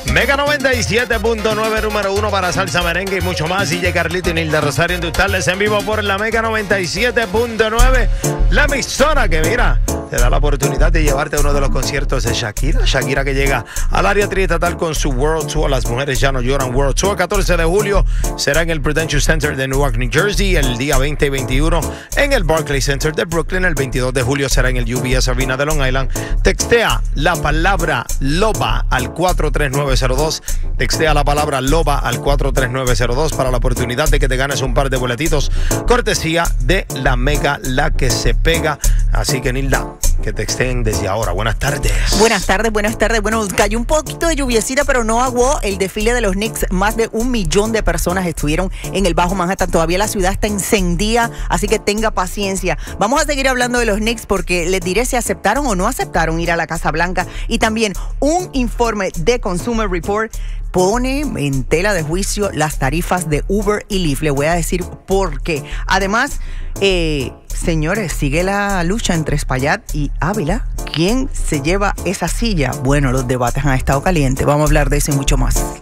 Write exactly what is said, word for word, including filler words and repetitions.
Mega noventa y siete punto nueve, número uno para salsa, merengue y mucho más. D J Carlito y Nilda Rosario industriales en vivo por la Mega noventa y siete punto nueve. La emisora que, mira, te da la oportunidad de llevarte a uno de los conciertos de Shakira. Shakira que llega al área triestatal con su World Tour. Las mujeres ya no lloran World Tour. catorce de julio será en el Prudential Center de Newark, New Jersey. El día veinte y veintiuno en el Barclays Center de Brooklyn. El veintidós de julio será en el U B S Arena de Long Island. Textea la palabra LOBA al cuatro tres nueve cero dos. Textea la palabra LOBA al cuatro tres nueve cero dos para la oportunidad de que te ganes un par de boletitos. Cortesía de la Mega, la que se pega. Así que, Nilda, que texten desde ahora. Buenas tardes. Buenas tardes, buenas tardes. Bueno, cayó un poquito de lluviecita, pero no aguó el desfile de los Knicks. Más de un millón de personas estuvieron en el Bajo Manhattan. Todavía la ciudad está encendida, así que tenga paciencia. Vamos a seguir hablando de los Knicks porque les diré si aceptaron o no aceptaron ir a la Casa Blanca. Y también un informe de Consumer Report pone en tela de juicio las tarifas de Uber y Lyft. Le voy a decir por qué. Además, eh, señores, sigue la lucha entre Espaillat y Ávila. ¿Quién se lleva esa silla? Bueno, los debates han estado calientes. Vamos a hablar de eso y mucho más.